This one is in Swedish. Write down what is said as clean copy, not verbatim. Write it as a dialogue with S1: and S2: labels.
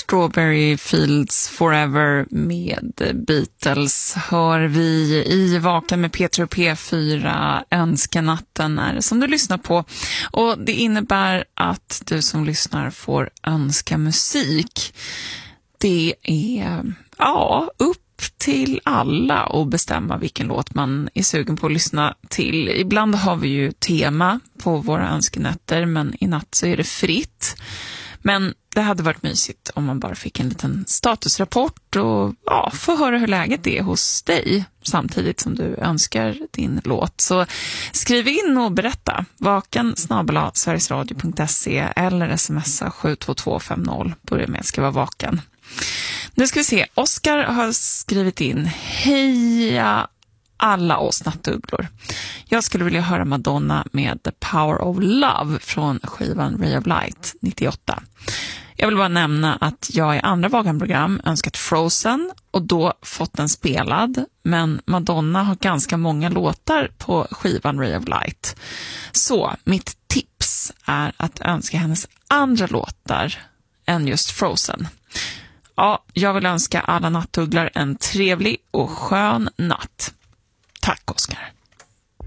S1: Strawberry Fields Forever med Beatles hör vi i Vaken med Peter och P4. Önskanatten är det som du lyssnar på. Och det innebär att du som lyssnar får önska musik. Det är upp till alla och bestämma vilken låt man är sugen på att lyssna till. Ibland har vi ju tema på våra önskenätter, men i natt så är det fritt. Men det hade varit mysigt om man bara fick en liten statusrapport och få höra hur läget är hos dig samtidigt som du önskar din låt. Så skriv in och berätta. vaken@sverigesradio.se eller smsa 72250. Börja med ska vara vaken. Nu ska vi se. Oskar har skrivit in: heja alla oss nattugglor. Jag skulle vilja höra Madonna med The Power of Love från skivan Ray of Light 98. Jag vill bara nämna att jag i andra vaganprogram önskat Frozen och då fått den spelad. Men Madonna har ganska många låtar på skivan Ray of Light. Så mitt tips är att önska hennes andra låtar än just Frozen. Ja, jag vill önska alla nattugglar en trevlig och skön natt. Tack, Oskar.